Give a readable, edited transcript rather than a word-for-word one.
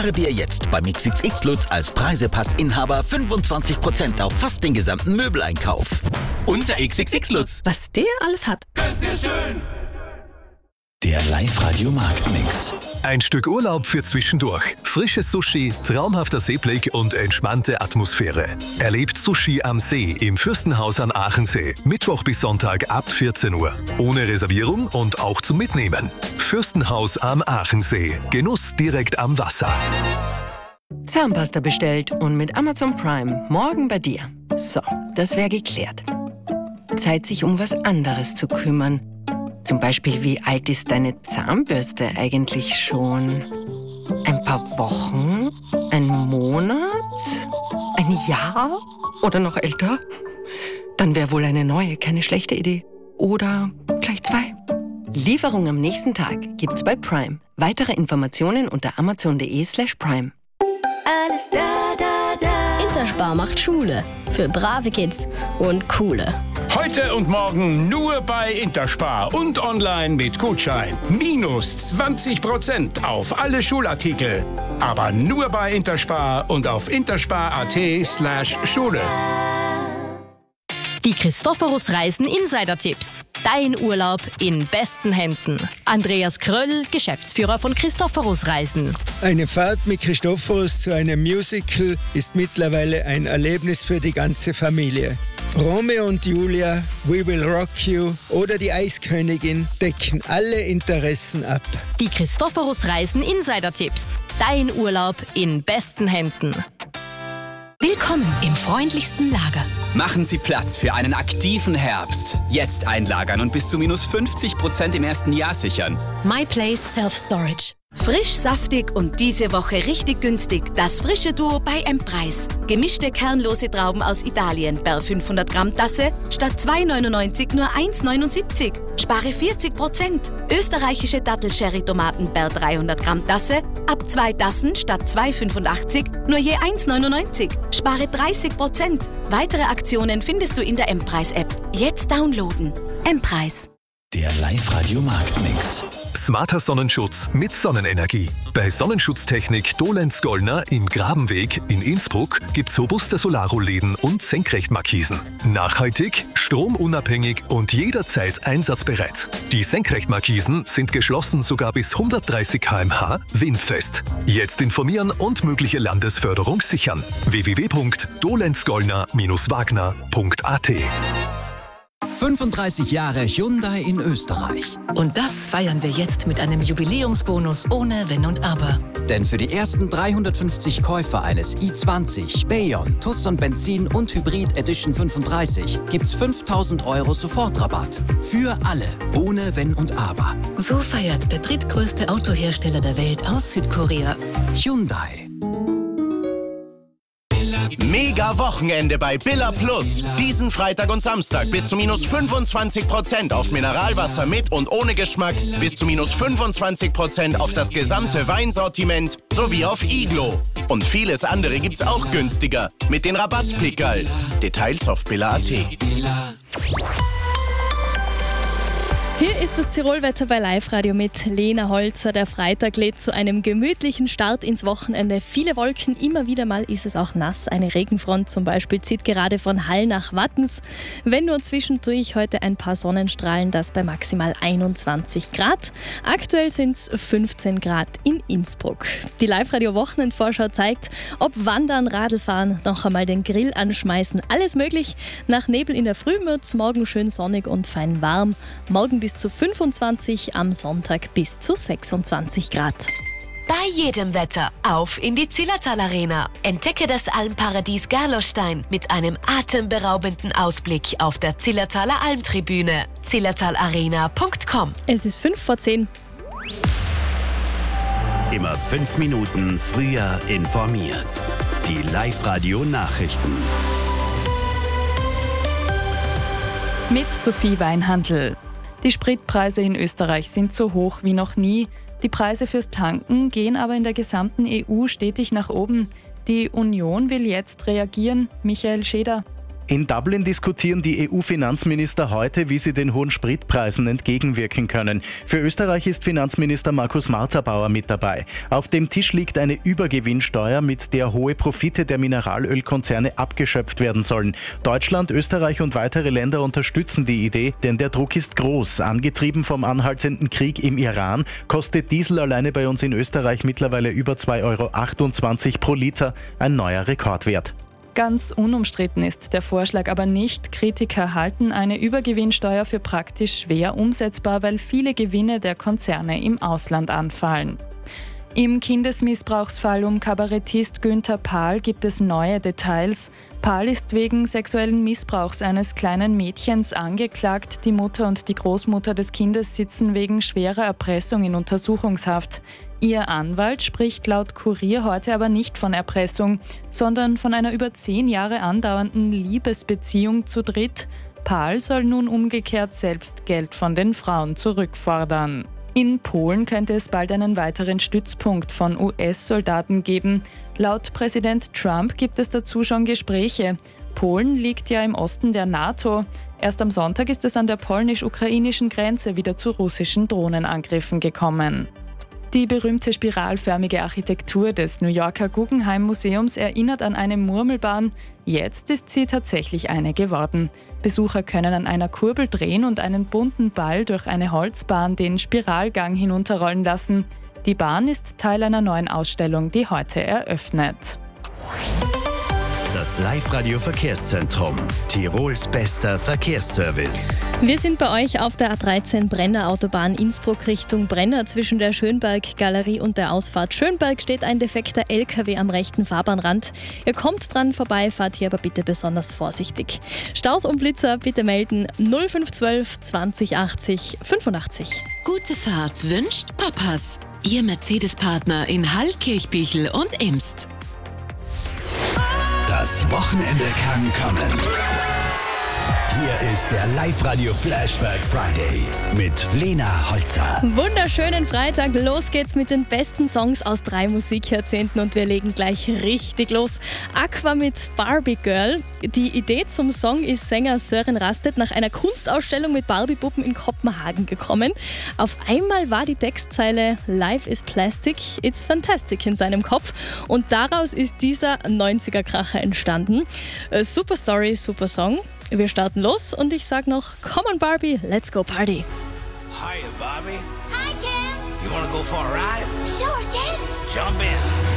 Dir jetzt beim XXX Lutz als Preisepass-Inhaber 25% auf fast den gesamten Möbeleinkauf. Unser XXX Lutz. Was der alles hat. Ganz sehr schön. Der Live-Radio-Marktmix. Ein Stück Urlaub für zwischendurch. Frisches Sushi, traumhafter Seeblick und entspannte Atmosphäre. Erlebt Sushi am See im Fürstenhaus an Aachensee. Mittwoch bis Sonntag ab 14 Uhr. Ohne Reservierung und auch zum Mitnehmen. Fürstenhaus am Aachensee. Genuss direkt am Wasser. Zahnpasta bestellt und mit Amazon Prime morgen bei dir. So, das wäre geklärt. Zeit, sich um was anderes zu kümmern. Zum Beispiel, wie alt ist deine Zahnbürste eigentlich schon? Ein paar Wochen? Ein Monat? Ein Jahr? Oder noch älter? Dann wäre wohl eine neue keine schlechte Idee. Oder gleich 2. Lieferung am nächsten Tag gibt's bei Prime. Weitere Informationen unter amazon.de/prime. Alles da, da, da. Interspar macht Schule. Für brave Kids und coole. Heute und morgen nur bei Interspar und online mit Gutschein. Minus 20% auf alle Schulartikel. Aber nur bei Interspar und auf interspar.at/Schule. Die Christophorus Reisen Insider-Tipps. Dein Urlaub in besten Händen. Andreas Kröll, Geschäftsführer von Christophorus Reisen. Eine Fahrt mit Christophorus zu einem Musical ist mittlerweile ein Erlebnis für die ganze Familie. Romeo und Julia, We Will Rock You oder die Eiskönigin decken alle Interessen ab. Die Christophorus Reisen Insider-Tipps. Dein Urlaub in besten Händen. Willkommen im freundlichsten Lager. Machen Sie Platz für einen aktiven Herbst. Jetzt einlagern und bis zu minus 50% im ersten Jahr sichern. MyPlace Self-Storage. Frisch, saftig und diese Woche richtig günstig. Das frische Duo bei M-Preis. Gemischte kernlose Trauben aus Italien per 500 Gramm Tasse statt 2,99 nur 1,79. Spare 40%. Österreichische Dattel-Sherry-Tomaten per 300 Gramm Tasse ab 2 Tassen statt 2,85 nur je 1,99. Spare 30%. Weitere Aktionen findest du in der M-Preis-App. Jetzt downloaden. M-Preis. Der Live-Radio-Marktmix. Smarter Sonnenschutz mit Sonnenenergie. Bei Sonnenschutztechnik Dolenz-Gollner im Grabenweg in Innsbruck gibt's robuste Solarrollläden und Senkrechtmarkisen. Nachhaltig, stromunabhängig und jederzeit einsatzbereit. Die Senkrechtmarkisen sind geschlossen sogar bis 130 km/h windfest. Jetzt informieren und mögliche Landesförderung sichern. www.dolenzgollner-wagner.at 35 Jahre Hyundai in Österreich. Und das feiern wir jetzt mit einem Jubiläumsbonus ohne Wenn und Aber. Denn für die ersten 350 Käufer eines i20, Bayon, Tucson Benzin und Hybrid Edition 35 gibt's 5.000 € Sofortrabatt. Für alle, ohne Wenn und Aber. So feiert der drittgrößte Autohersteller der Welt aus Südkorea. Hyundai. Mega Wochenende bei Billa Plus. Diesen Freitag und Samstag bis zu minus 25% auf Mineralwasser mit und ohne Geschmack, bis zu minus 25% auf das gesamte Weinsortiment sowie auf Iglo. Und vieles andere gibt's auch günstiger mit den Rabattpickerl. Details auf billa.at. Hier ist das Tirolwetter bei Live-Radio mit Lena Holzer. Der Freitag lädt zu einem gemütlichen Start ins Wochenende. Viele Wolken, immer wieder mal ist es auch nass. Eine Regenfront zum Beispiel zieht gerade von Hall nach Wattens. Wenn nur zwischendurch heute ein paar Sonnenstrahlen, das bei maximal 21 Grad. Aktuell sind es 15 Grad in Innsbruck. Die Live-Radio-Wochenendvorschau zeigt, ob Wandern, Radlfahren, noch einmal den Grill anschmeißen. Alles möglich. Nach Nebel in der Früh wird's morgen schön sonnig und fein warm. Morgen bis zu 25, am Sonntag bis zu 26 Grad. Bei jedem Wetter auf in die Zillertal Arena. Entdecke das Almparadies Gerlostein mit einem atemberaubenden Ausblick auf der Zillertaler Almtribüne. zillertalarena.com. Es ist 5:10. Immer 5 Minuten früher informiert. Die Live-Radio-Nachrichten. Mit Sophie Weinhandl. Die Spritpreise in Österreich sind so hoch wie noch nie. Die Preise fürs Tanken gehen aber in der gesamten EU stetig nach oben. Die Union will jetzt reagieren. Michael Scheder. In Dublin diskutieren die EU-Finanzminister heute, wie sie den hohen Spritpreisen entgegenwirken können. Für Österreich ist Finanzminister Markus Marterbauer mit dabei. Auf dem Tisch liegt eine Übergewinnsteuer, mit der hohe Profite der Mineralölkonzerne abgeschöpft werden sollen. Deutschland, Österreich und weitere Länder unterstützen die Idee, denn der Druck ist groß. Angetrieben vom anhaltenden Krieg im Iran kostet Diesel alleine bei uns in Österreich mittlerweile über 2,28 € pro Liter, ein neuer Rekordwert. Ganz unumstritten ist der Vorschlag aber nicht. Kritiker halten eine Übergewinnsteuer für praktisch schwer umsetzbar, weil viele Gewinne der Konzerne im Ausland anfallen. Im Kindesmissbrauchsfall um Kabarettist Günther Pahl gibt es neue Details. Pahl ist wegen sexuellen Missbrauchs eines kleinen Mädchens angeklagt. Die Mutter und die Großmutter des Kindes sitzen wegen schwerer Erpressung in Untersuchungshaft. Ihr Anwalt spricht laut Kurier heute aber nicht von Erpressung, sondern von einer über 10 Jahre andauernden Liebesbeziehung zu dritt. Pahl soll nun umgekehrt selbst Geld von den Frauen zurückfordern. In Polen könnte es bald einen weiteren Stützpunkt von US-Soldaten geben. Laut Präsident Trump gibt es dazu schon Gespräche. Polen liegt ja im Osten der NATO. Erst am Sonntag ist es an der polnisch-ukrainischen Grenze wieder zu russischen Drohnenangriffen gekommen. Die berühmte spiralförmige Architektur des New Yorker Guggenheim Museums erinnert an eine Murmelbahn. Jetzt ist sie tatsächlich eine geworden. Besucher können an einer Kurbel drehen und einen bunten Ball durch eine Holzbahn den Spiralgang hinunterrollen lassen. Die Bahn ist Teil einer neuen Ausstellung, die heute eröffnet. Das Live-Radio-Verkehrszentrum. Tirols bester Verkehrsservice. Wir sind bei euch auf der A13 Brenner Autobahn Innsbruck Richtung Brenner. Zwischen der Schönberg-Galerie und der Ausfahrt Schönberg steht ein defekter LKW am rechten Fahrbahnrand. Ihr kommt dran vorbei, fahrt hier aber bitte besonders vorsichtig. Staus und Blitzer bitte melden 0512 20 80 85. Gute Fahrt wünscht Papas. Ihr Mercedes-Partner in Hall, Kirchbichel und Imst. Das Wochenende kann kommen. Hier ist der Live-Radio-Flashback Friday mit Lena Holzer. Wunderschönen Freitag. Los geht's mit den besten Songs aus 3 Musikjahrzehnten und wir legen gleich richtig los. Aqua mit Barbie Girl. Die Idee zum Song ist Sänger Sören Rasted nach einer Kunstausstellung mit Barbie-Puppen in Kopenhagen gekommen. Auf einmal war die Textzeile Life is Plastic, it's fantastic in seinem Kopf und daraus ist dieser 90er-Kracher entstanden. Super Story, super Song. Wir starten los und ich sag noch, come on Barbie, let's go party. Hiya, Barbie. Hi, Ken. You wanna go for a ride? Sure, Ken. Jump in.